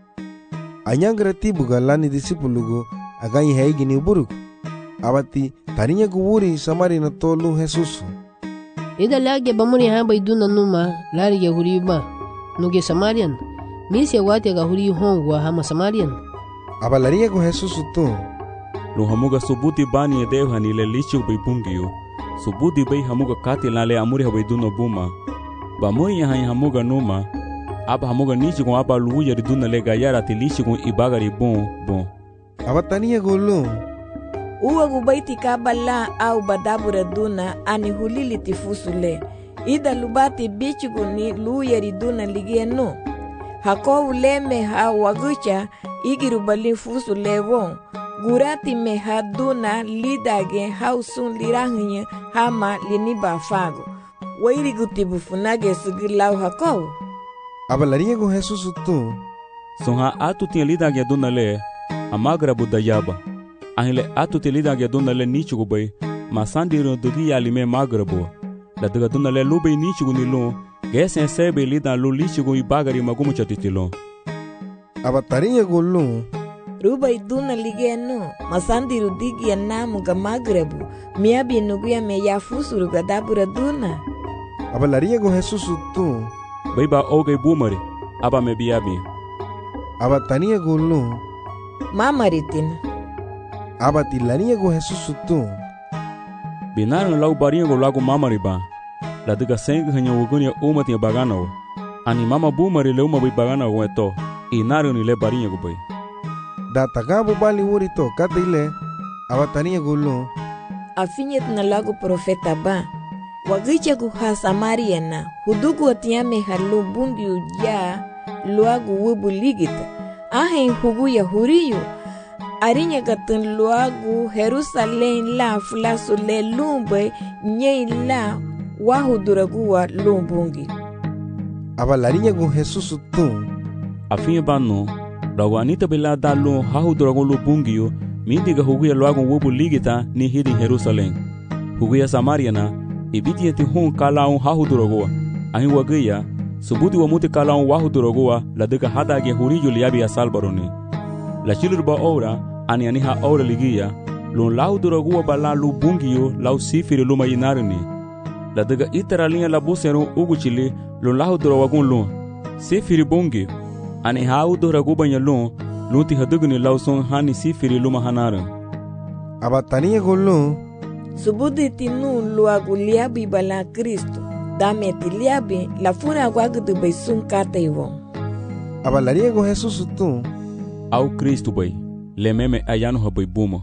Anyangra tibuga lani disipulugo aganyi haigi ni buruk. Abati tarinya go wuri Samaria na tolu Jesus. Ida lage bamuri hamba iduna numa lari ya huriba. Nuge Samarian. Misi ya wati aga huri hongwa hama Samarian. Aba lania go Jesus tu. Lo hamuga subuti bani edeu hanile lichu bai bungiyo. Subuti bai hamuga kati lale amuri habai duna buma. Ba moi yahan hamuga numa. Aba hamuga nichi kon aba luya di duna le gayara ti lichi kon ibagari bon bon. Aba tania golo. Uwa gubaiti kabala au badabura duna ani hulili tifusule. Ida lubati bichi kuni luya di duna ligieno. Hako uleme ha wagucha igirubali fusule won. Gurati me haduna lidage hausun lirangnya hama liniba fago. Wairi gutibu funage sugilau hako. Abalaria go Jesus tu. Sonha atu tinha lidage duna le amagra budayaba. Ahile atu te lidage duna le nichugo bay. Masandiro dugi alime magrabo. La duga duna le lube nichugo nilon. Gesen sebe lidan lo lichugo ibagari magumu chatitilon. Abataria go lu. Ruba iduna ligeno, masandi rudigi ya namu ga magrebu, miabi nuguya me ya fusuru ga dabura duna. Aba laria go Jesus tu. Baiba oge bumari, aba me biabi. Aba tania go lu. Mamaritin. Aba tilania go Jesus tu. Binaran lau baria go lago mamariba. La diga sengi hanya ugunia umati ya bagano. Ani mama bumari le uma bai bagana go eto. Inaru ni le baria go bai. Da tagabu bali wurito katile abatania gulu afinyet na lagu profeta ba wagicha guha Samaria na hudugu atiame halu bungi uja luagu wubu ligita ahen hugu ya huriyo arinya katun luagu Jerusalem la fulasu le lumbe nye la wahuduragu wa lumbungi abalarinya gu Jesus tu afinye bano Rawa anita bela dalo hahu dragon lo bungiyo mindiga huguya loagon wobu ligita ni hidi Jerusalem. Huguya Samaria na ibiti yeti hun kalaon hahu dragoa. Ahi wagaya subuti wa muti kalaon wahu dragoa la deka hada ge huriyo liabi ya salbaroni. La chilurba ora ani aniha ora ligiya lon lau dragoa bala lo bungiyo lau sifiri lo mayinarini. La deka itara linha la busero ugu chili lon lau dragon lon sifiri bungiyo. Ani hau dora gubanya lon lunti hadugni lauson hani sifiri luma hanara. Abatania golo. Subudi tinu luagu liabi bala Kristo. Dame ti liabi la funa guagudu bay sun kata iwon. Abalaria go Jesus tu. Au Kristo bay. Le meme ayano ha bay buma.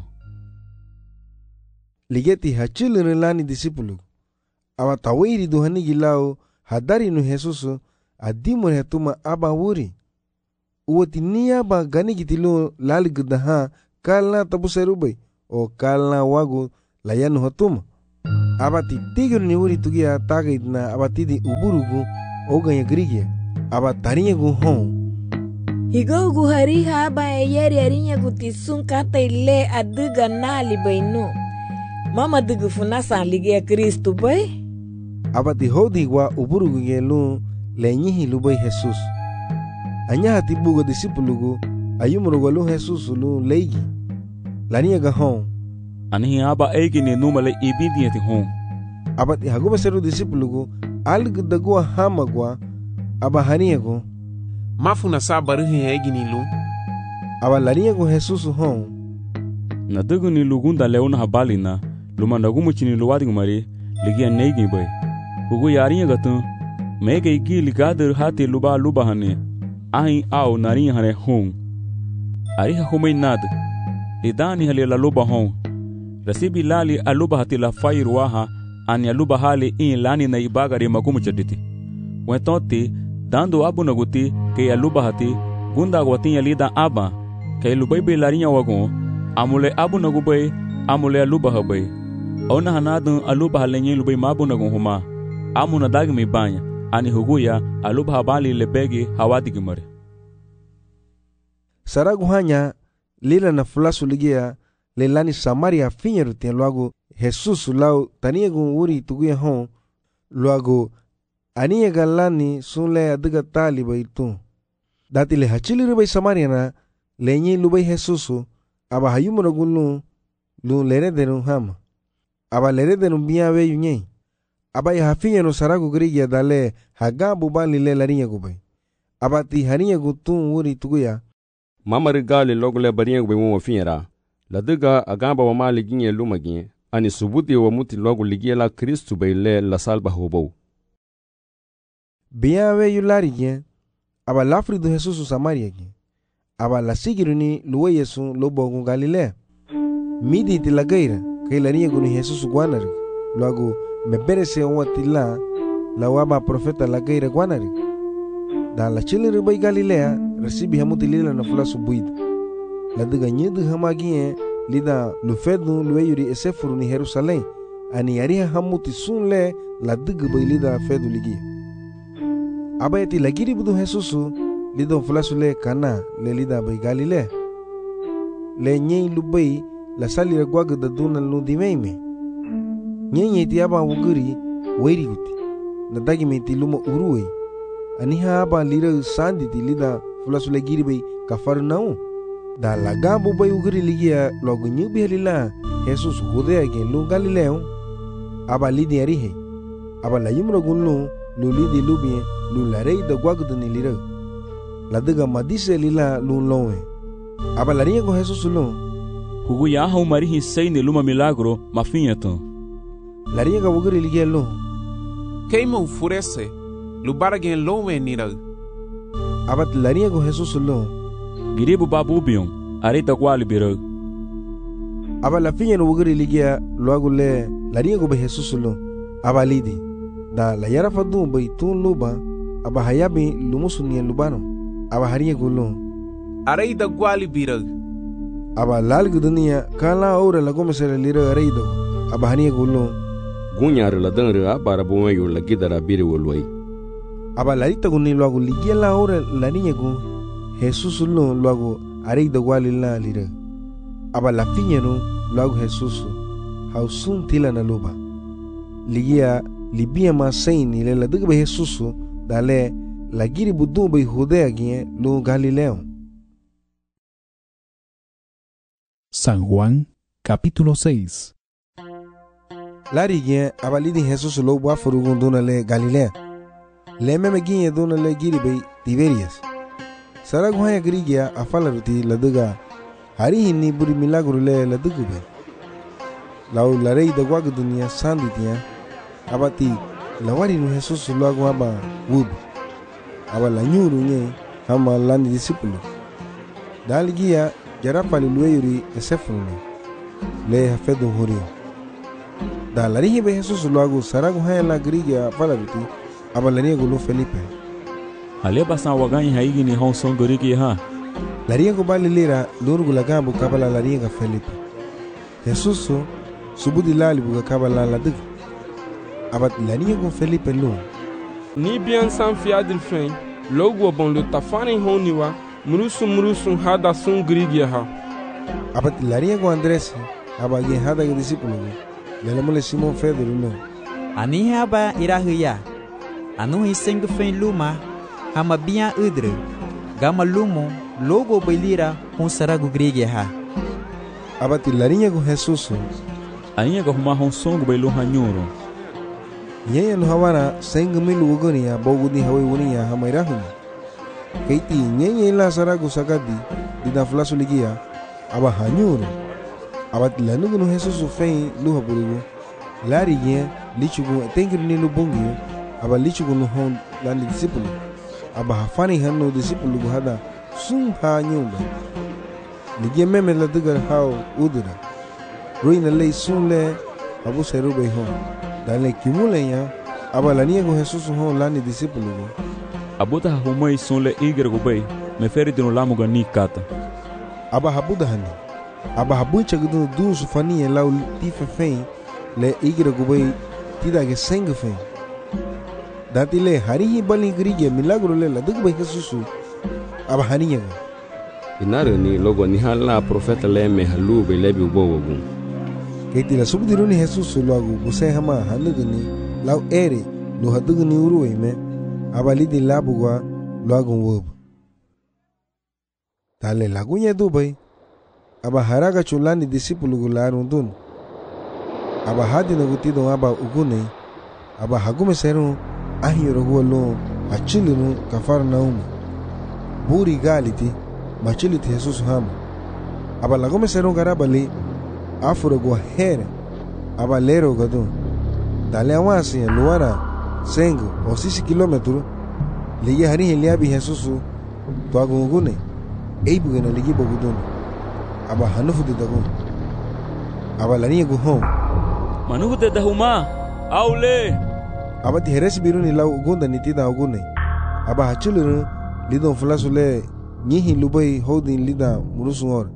Ligeti hachilere lani disipulu. Abatawiri duhani gilao hadari nu Jesus adimur hetuma aba wuri. Uwati niya ba gani gitilo lali gudaha kalna tabu serubay o kalna wagu la yanu hatuma. Abati tigir ni uri tugia tagait na abatidi uburugu oganya grigia. Abatarinya gu hon. Higo gu hari haba eyeri arinya gu tisun kata ile aduga nali bainu. Mama dugu funasa ligia Kristu bay. Abati hodi wa uburugu ngelu lenyihi lubai Jesus. Anya hati bugo disipulugu ayumurugu lu Jesus lu leigi. Lania ga hon. Anihi aba egi ni numale ibidiyati hon. Abati haguba seru disipulugu algu dagua hamagwa aba haniego. Mafuna sabaruhi egi ni lu. Aba laniego Jesus hon. Na dugu ni lugunda leona habali na lumandagumu chini luwadi ngumari ligia neigi bay. Hugu yarinya gatun mege igi ligader hati luba luba hane ahi au narinya hane hon. Ariha humay nad lidani hali la luba hon. Rasibi lali aluba hati la fairu waha ani aluba hali in lani na ibagari magumu chaditi. Wentoti dando abu naguti ke aluba hati gunda gwatin lida aba ke lubai be larinya wagon amule abu nagubay amule aluba habay. Ona hanadun aluba halenye lubai mabu nagun huma amu na dagmi banya ani huguya aluba habali lebegi hawadi gimare. Saragu hanya lila na fulasu ligia lelani Samaria finyeru tien luago Jesus lau taniegu uri tuguya hon luago aniye galani sunle adiga tali baitu. Dati le hachili rubai Samaria na lenye lubai Jesusu aba hayumura gulu lu lere denu hama. Aba lere denu biya we yunye. Aba ya hafinyeru saragu grigia dale hagabu bali le larinya gubai. Aba ti harinya gutun uri tuguya. Mama rigali logule barinya gubai mwa finyera. Ladiga agamba wa mali ginye luma ginye. Ani subuti wa muti logu ligie la Kristu bai le la salba hobou. Biya we yulari gen. Aba lafri du Jesusu Samaria gen. Aba la sigiru ni luwe Yesu lobo Galilea. Midi ti la gaira. Kay larinya guni Jesusu guanari. Luago meberese onwa tila la waba profeta la gaira guanari. Da la chile bai Galilea resibi hamuti lila na fulasu buida. La diga nyedu hamagie lida lufedu lueyuri esefuru ni Jerusalem ani ariha hamuti sunle la diga bai lida fedu ligia. Abayati lagiri budu Jesusu lido fulasu le kana le lida bai Galilea. Le nyei lubai la sali regwaga da duna lu dimeime. Nyei nyei ti aba wuguri wairi guti. Na dagi me ti luma uruwe. Aniha aba lira sandi ti lida fulasu le giri bai Kafarnaum. Da la gambo bai uguri ligia logo nyubi halila Jesus hudea gen lu Galileo. Aba lidi arihe. Aba la yumra gunlu lu lidi lubie lu la rei da guagdu ni lira. La diga madise lila lu lowe. Aba la rinha con Jesus lu. Hugu ya hau marihi sei ni luma milagro mafinyeto. La rinha ga uguri ligia lu. Keima ufurese lu baragen lowe nira. Aba la rinha con Jesus lu. Giribu babu bion arita kwali biro. Aba la finya no uguri ligia luago le la rinha go be Jesus lu. Aba lidi. Da la yara fadu bai tun luba aba hayabi lumusu ni lubano. Aba hariya gulu. Arayda gwali biro. Aba lalgu dunia kala ora la gome sere lira arayda. Aba hariya gulu. Gunyar la dangre aba rabume yo la gidara biri wolwai. Aba larita guni luago ligia la ora la niña gu Jesus lu luago arayda gwali la lira. Aba la finya no luago Jesus hausun tila na luba. Ligia libia masaini le la diga be Jesus dale la giri budu be Judea gien lu Galileo. San Juan capítulo seis. Lari gien abalidi Jesus lo wa furugun dona le Galilea. Le meme gien dona le giri be Tiberias. Saragu haya grigia afala ruti la diga hari hinni buri milagro le la diga be. Lau la rei da guaga dunia sanditia abati la wari no Jesus lo agua ba wub. Aba la nyuru nye hama lani disipulu. Dalgia jarapa li lueyuri esefunu le hafedu hurio. Da la rihi be Jesus lo agu saragu haya la grigia fala biti aba la riego lo Felipe. Aleba san waganyi haigi ni hon son gorigi ha. La riego bali lira lurgu la gambu kabala la riega Felipe. Jesus subudi lali buga kabala la dug abat laniye go Felipe lu ni bien san fiadil fen logo bon le tafani honiwa murusu murusu hada sun grigia ha abat laniye go Andres aba ge hada ge discípulo le mole Simon Pedro no ani aba irahuya anu hiseng fen luma hama bian udre gama lumo logo belira hon sarago grigia ha abat laniye go Jesus ainha go huma hon songo belu hanyuro yeye no hawana senga milu ugoni ya bogudi hawi woni ya hamairahu keiti yeye la sarago sagadi dina flasu ligia aba hanyuro abat lanu no Jesus fein lu haburugo lari ye lichugo tengir ni lu bongi aba lichugo no hon landi disciple aba hafani hanno disciple go hada sum ha nyumba ligia meme la dugar haw udura ruina lei sunle abu serube hon dale kimule ya abalania go Jesus hon lani disciple go abuta humai sunle igre go bay me feri dino lamu ga ni kata aba habuda hani aba habucha gudu du sufani law tife fein le igre go bay tida ge seng fein dati le hari hi bali grige milagro le la dug bay Jesus aba haniya inare ni logo ni hala profeta le me halu be lebi ubowogu keiti la subdiruni Jesus logo buse hama hanugni law ere lo hadugni uruwe me abalidi labugwa logo wob tale lagunya dubai aba haraga chulani discipulu gularundun aba hadina gutido aba ugune aba hagume seru ahiro golo achilunu kafarnaum buri galiti machiliti Jesus hama aba lagume seru garabali afuro go here aba lero gado dale awasi luara sengo o sisi kilometro liye hari heliabi Jesus to agungune eibu gena ligi bogudun aba hanufu de dago aba lani go hon manufu de dahuma aule aba di heres biruni law ugunda nitida ugune aba hachulu lidon flasule nyihi lubai hodin lida murusungor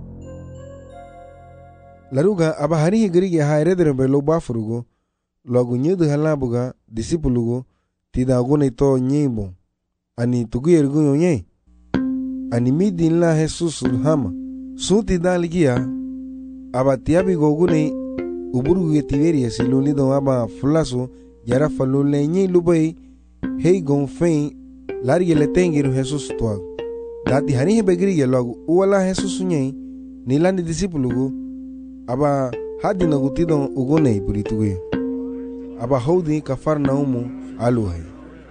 laruga aba hari grigi ha eredere be lo bafurugo logu nyudu halabuga disipulugo tida ugune to nyibo ani tugu ergu yonye ani midin la Jesus hama suti daligia aba tiabi gogune uburu ge tiberia silunido aba flaso yara falule nyi lubai hey gon fein lari le tengiru Jesus toa dati hani he begri logu wala Jesus nyi nilandi disipulugo aba hadina gutido ugone burituge aba hodi kafarnaumu aluhay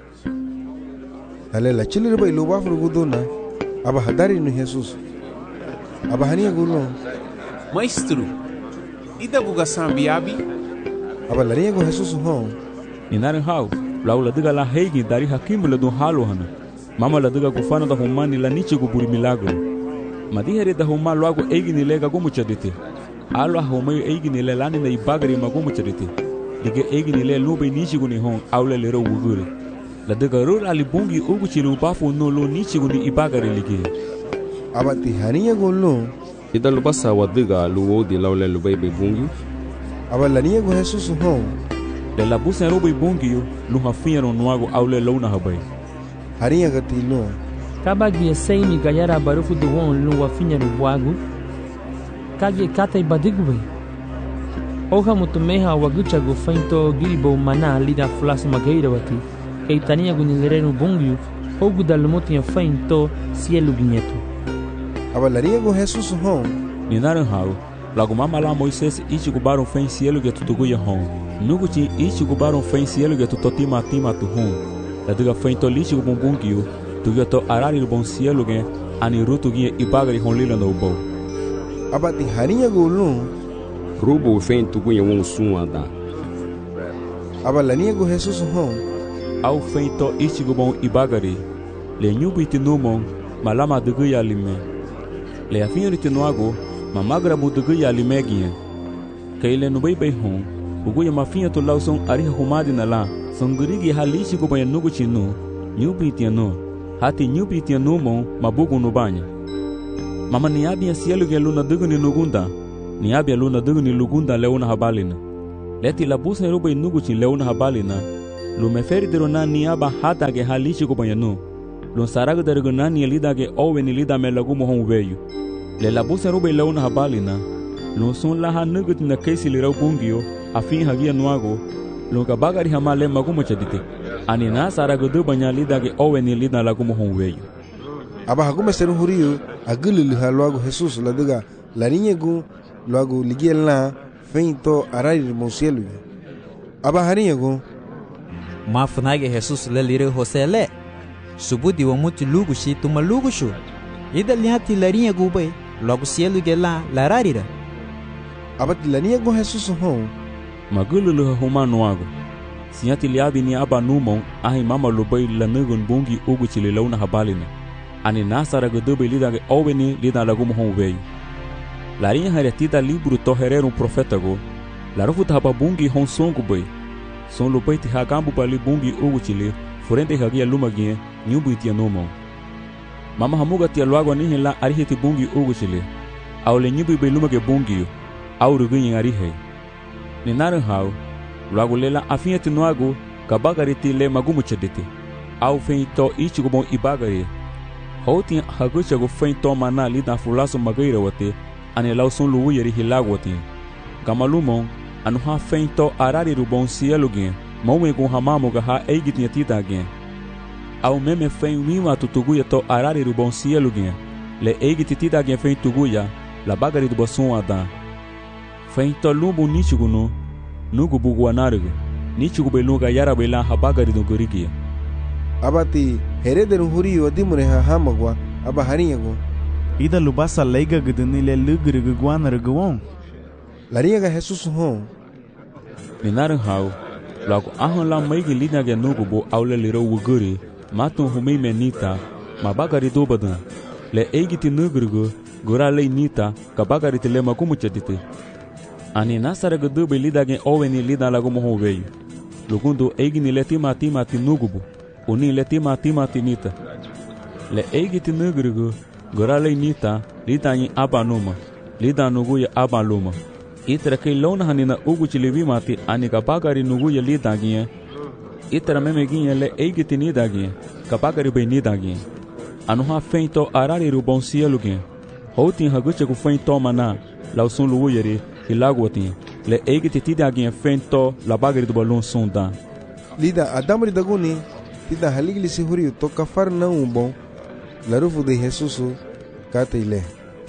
dale la chile bai lo bafru gudona aba hadari no Jesus aba hania gulo maestro ida buga sambiabi aba laria go Jesus hon inarin haw laula diga la heigi dari hakim le do halo hana mama la diga kufana da humani la niche go buri milagro madihere da huma logo eigi ni lega go muchadite alo humai eigi ni le lani na ibagari mago muchadite dige eigi ni le lube niche go ni hon awle le ro wugure la diga ro ali bungi ugu chilu bafu no lo niche go ni ibagari lige abati hania go lo ida lo basa wadiga luo di lawle lo bebe bungi aba lania go Jesus hon de la busa ro be bungi lo hafia no noago awle lo na habai haria gatilo kabagi seini gayara barufu do won lo wafinya no boago kage kata ibadigwe oha mutumeha wagucha go fainto giribo mana lida flas magaira wati keitania gunilere bungi ogu dalmotia fainto cielo ginyeto abalaria go Jesus hon ninaran hau lago mama la Moisés ichi go baron fen cielo ge tutugo ya hon nuguchi ichi go baron fen cielo ge tutotima tima tu hon la diga fainto lichi go bumbungio tu ge to arari bon cielo ge ani rutu ge ibagari hon lila no bo abati harinha go lu rubo fen tu go yewon sunada abalania go Jesus hon au fainto ichi go bon ibagari le nyubiti numon malama de ya lime le afinho de noago mamagra budu ya limegia kaile no bei bei hon ugo ya mafinha to lauson ari humadi na la songurigi halishi go ban nugo chinu nyubiti no hati nyubiti no mon mabugo no banha mama ni abia cielo ge luna dugo ni nugunda ni abia luna dugu ni lugunda leuna habalina. Leti la busa rubai nugu chin leuna habalina. Lu meferi dirona ni aba hata ge halichi ko bayanu. Lu saraga derguna ni lida ge owe ni lida me lagu mohon weyu. Le la busa rubai leuna habalina. Lu sun la ha nugut na kesi li rau bungio afin hagia nuago. Lu ka bagari hamale magumo chadite. Ani na saraga du banya lida ge owe ni lida lagu mohon weyu. Aba hagume seru huriyo agulu haluago Jesus la duga la niña gu luago ligiel na feito arari monsielu. Aba hariya gu mafunage Jesus le lire Jose le subudi wa muti lugu shi tuma lugu shu ida liati la niña gu bay luago cielo gela la rarira. Aba la niña gu Jesus hon magulu lu humano ago sinyati liabi ni aba numon ahi mama lubay la nugun bungi ugu chile launa habalina. Ani nasara gudubi lida ge oweni lida lagu mohon weyu. Larinha haretida libro to herero um profeta go. Larufu taba bungi hon songu boy. Son lupai ti hagambu bali bungi ugu chile. Furente hagia lumagie nyubu itia nomo. Mama hamuga tia luago ni hela ariheti bungi ugu chile. Au le nyubu ibe lumage bungi au rugunyi arihe. Ni naru hao luago lela afieti nuago kabagari ti le magumu chedete. Au feito ichigo bon ibagari. Houtin hagucha go feito mana lida fulaso magaira wate ane lauson luwu yeri hilago wate. Gamalumon anu ha feito arari rubon cielo gen mawe go hamamo ga ha eigit nyatita gen. Au meme fein wima tutuguya to arari rubon cielo gen le eigit tita gen fein tuguya la bagari do boson ada. Feito lumbu nichiguno nugu buguanargo nichigu beluga yara bela ha bagari do gorigi. Abati hereder huri wadimure ha hamagwa aba hariyago ida lubasa leiga gdini le lugrig gwanar gwon lariyaga Jesus hon minar hau lago ahon la maigi lina ge nugo bo aule liro wuguri matun humi menita mabagari do badan le eigiti nugrugo gora le nita kabagari tele makumu chedite ani nasara gdu be lida ge oweni lida lago mo veio lugundo eigini le tima tima tinugo Uni le tima tima tinita. Le eigiti nugrugu, gora le nita, lita nyi aba numa, lida nuguya aba luma. Itra kei lona hanina ugu chilivi mati ani kabagari nuguya lida gien. Itra meme gien le eigiti nida gien, kabagari be nida gien. Anuha feito arari rubon cielo gien. Houtin haguche ku feito mana, lausun luuyeri, hilaguatin. Le eigiti tida gien feito la bagari do balon sonda. Lida adamri daguni. Tida haligli si huriu to kafar na umbon larufu de Jesus kata ile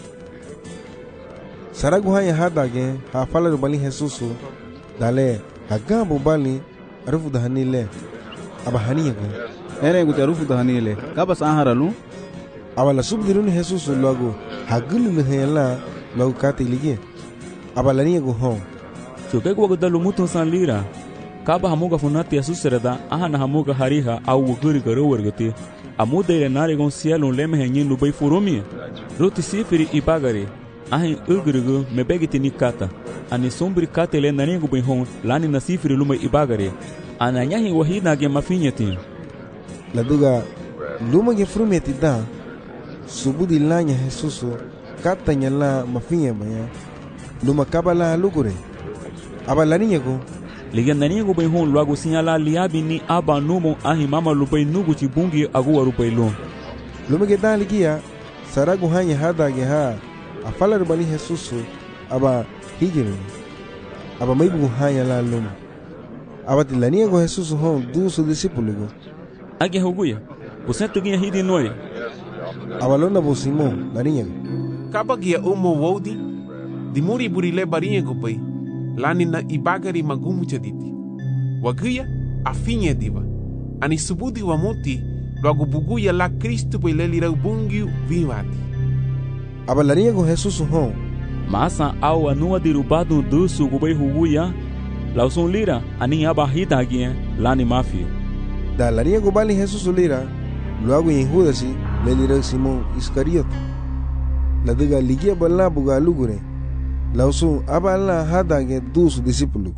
saragu hanya hadage ha fala bali Jesus dale hagambu bali arufu da hanile aba haniye ko ere guta arufu da hanile kabas aharalu abala subdirun Jesus logo hagulu le hela logo kata ile aba laniye go hon choke ko dalu mutun san lira Kaba hamuga funati ya susereda ahana hamuga hariha au wuguri garo wargati amuda ile nare gon cielo leme henyin lubai furumi roti sifiri ibagari ahin ugrugu mebegiti nikata ani sombri kata ile naringu benhon lani na sifiri lumai ibagari ananyahi wahida ge mafinyati laduga luma ge frumeti da subudi lanya Jesus kata nyala mafinya baya luma kabala lugure abalaninya go Liga naningo bay hon luago sinyala liabi ni aba numo ahi mama lubay nugu chibungi agu arupay lo. Lumege dan ligia saragu hanya hada ge ha afala rubali Jesus aba hijiru aba maibu hanya la lum aba tilania go Jesus hon du su discípulo go age hoguya posento ginha hidi noi aba lona bo Simon larinha kaba gia umo wodi dimuri burile barinha go bay lani na ibagari magumu chaditi wagia afinye diva ani subudi wa muti logo buguya la Cristo pele lira bungiu vimati abalaria go Jesus hon masa au anua dirubado dusu gubei huguya lauson lira ani abahita agia lani mafia da laria go bali Jesus lira logo em Judasi le lira Simon Iscariote la diga ligia bala buga lugure lausun abala hadage dos discípulos.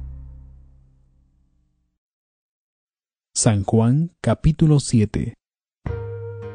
San Juan capítulo siete.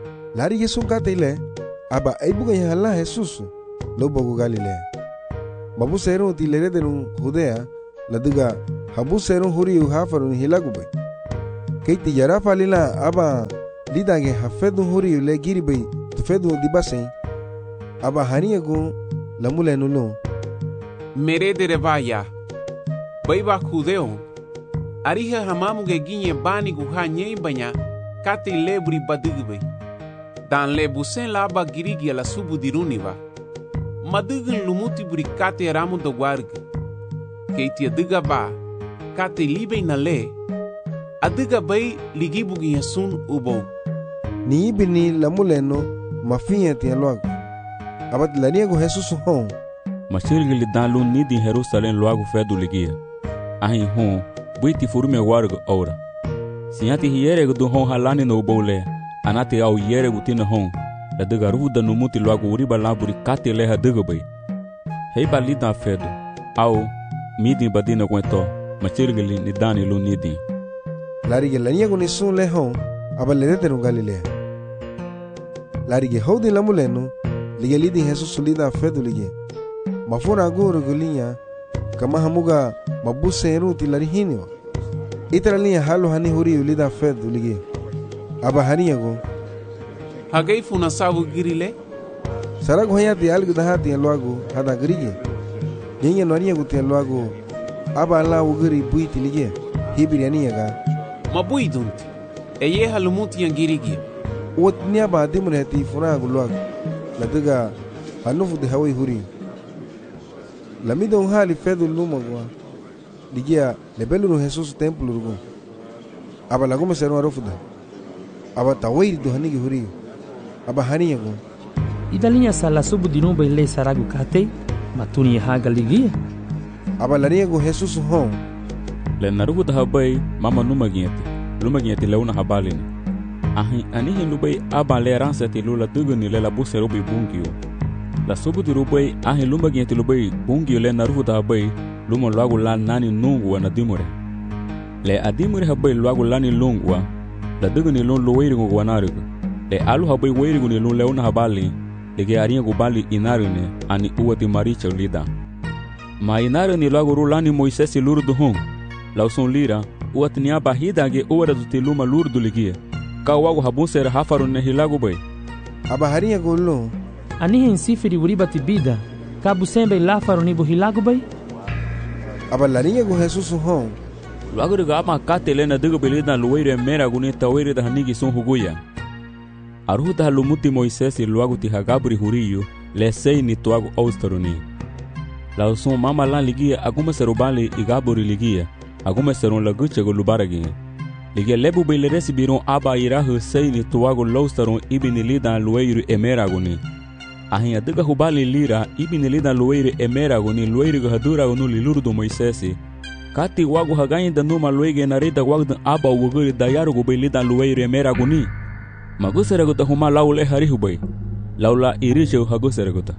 Lari Yesu katile aba aibuga hala Jesus lo bogo Galilea. mabu serun ti lerederun Judea laduga habu serun huriu hafarun hilagube keiti jarafa lila aba lidage hafedu huriu le giribei tufedu dibasei aba haniagu lamule nulu mere de revaya baiba judeo ariha hamamuge ginye bani guha nyei banya kati lebri badigbe dan le busen la aba girigi la subu diruniva madigin lumuti buri kati ramu do warg keiti adiga ba kati libe na le adiga bai ligibu ginyasun ubo ni ibini lamuleno mafinha tinha logo abat laniago Jesus hon machirgi lidalu ni di Jerusalém logo fedo ligia ahin hon buiti furume wargo ora siati hierego do hon halani no bole anate au hierego tina hon la daga ruda no muti logo uriba laburi kate leha daga bai hei balida fedo au midi badina kwento machirgi ni dani lu nidi larige laniago ni sun le hon abalede no Galilea larige hodi lamuleno lige lidi Jesus lida fedo lige mafura agoro gulinha kama hamuga mabuse ruti larihinio itara linha halu hani huri lida fedo lige aba haniago hagai funa savu girile sarago hayati algo dahati loago hada grige nyenye noriago te loago aba la ugiri buiti lige hibirianiaga mabuidunti eye halumuti yangirigi wot niaba dimreti funa gulwag ladaga hanufu de hawai huri lamido hali fedo lumagwa ligia lebelu no Jesus templo rugo aba lago mesero arofuda aba tawiri do hanigi huri aba haniyago idalinya sala subu dinuba ile saragu kate matuni haga ligia aba laniyago Jesus hon le narugo da habai mama numa gieti luma gieti leuna habalini ahi anihi lubai aba le ransati lula duguni le la busero bi bungio la subu di rubai ahi luma gieti lubai bungio le narugo da habai luma luagu la nani nungu na dimure le adimure habai luagu lani lungwa la duguni lun luwairigu wanarigu le alu habai wairigu ni lun leuna habali le ge aringa gubali inarine ani uwati maricha lida ma inarine luagu rulani Moisesi lurdu hon la usun lira uwati ni aba hidage uwara duti luma lurdu ligia ka wagu habusera hafarun ne hilagu bai aba haringa gulu anihi insifiri uribati bida ka busembe lafaru ni buhilagu bai aba laringa go Jesus hon luagu riga ama katele na dugu belida luwaire mera guni tawire da hanigi sun huguya aruda lumuti Moisesi luagu ti hagabri huriyo le sei ni tuagu austaruni la usun mama lan ligia aguma serubali igaburi ligia aguma serun laguche go lubaragi ligia lebu bele resibiron aba irahu sei ni tuagu laustaron ibini lidan luwairu emeraguni ahin adiga hubali lira ibini lidan luwairu emeraguni luwairu go hadura gonu lilurdu Moisesi kati wagu hagain da numa luwege narita wagdu aba wuguri dayaru go bele lidan luwairu emeraguni maguseraguta huma laule harihubai laula iriche haguseraguta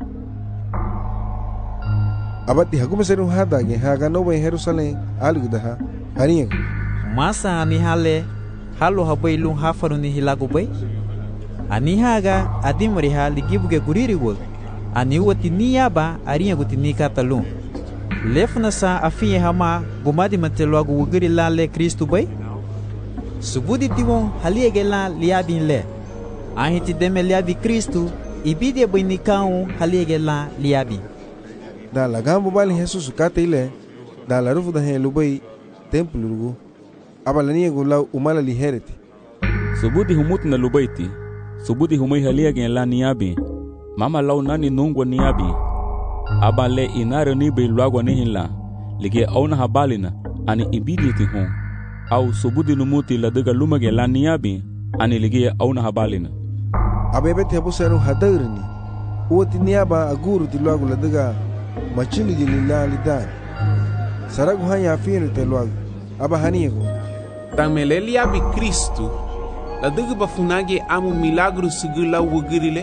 abati haguma serun hadage haga no bai Jerusalem algudaha hariyago masa ani hale halo habai lun hafaruni hilago bai ani haga adimri hali gibuge guriri wol ani wati niyaba ariya guti nikata lun lefna sa afiye hama gumadi matelwago wugiri la le Kristu bai subudi timon haliege la liabin le ahiti deme liabi Kristu ibide bai nikau haliege la liabi da la gambo bali Jesus kate ile da la rufu da he lubai templo rugo abalani go la umala li hereti subudi humuti na lubaiti subudi humai haliege la niabi mama lau nani nungwa niabi abale inare ni be luago ni hinla lige auna habalina ani ibidi ti hon au subudi numuti la daga lumage la niabi ani lige auna habalina abebe te buseru hadarni uti niaba aguru ti luago la daga machili gilila lidan saragu hanya afinu te luago aba haniego tamelelia bi Kristu la daga bafunage amu milagro sigila wugirile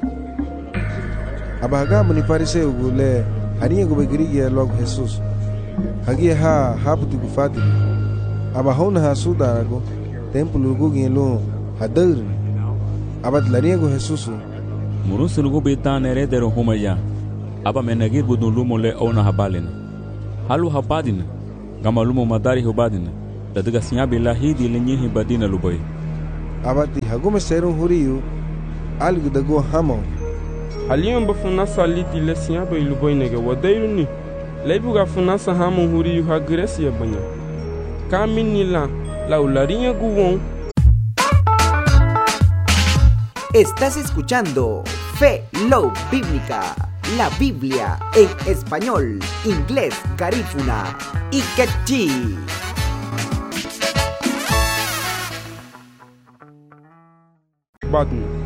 aba hagamu ni fariseu gule haniego begirige luago Jesus hagia ha haputi gufati aba hona ha sudarago templo gugi lo hadarni abad lariego Jesus murusul go betane redero humaya aba menagir budun lumo le ona habalena halu habadina gama lumo madari hubadina dadiga sinyabi lahidi lenyihi badina luboy abati hagume serun huriyu algu dago hamo haliyon ba funasa liti le sinyabi luboy nege wadairuni leibuga funasa hamo huriyu ha Grecia banya kamini la la ularinha guwon. Estás escuchando Fe Love Bíblica, la Biblia en español, inglés, garífuna y quechí. Badna